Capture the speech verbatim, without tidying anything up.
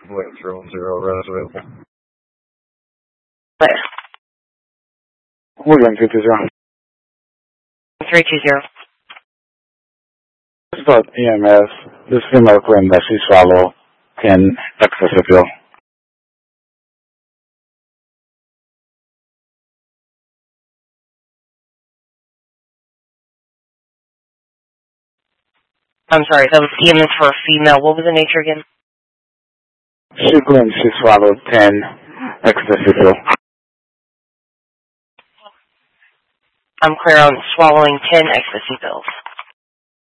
Wait, zero zero, res available. Where? William two two zero. three two zero. It's about E M S. This female claimed that she swallowed ten excessive pills. I'm sorry, that was E M S for a female. What was the nature again? She claimed she swallowed ten ecstasy pills. I'm clear on swallowing ten ecstasy pills.